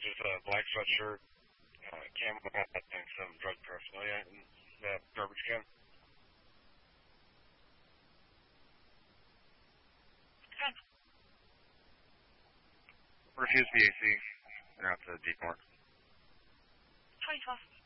is a black sweatshirt, camo hat, and some drug paraphernalia in the garbage can. Okay. Refuse BAC. They're out to Deep North. 2012.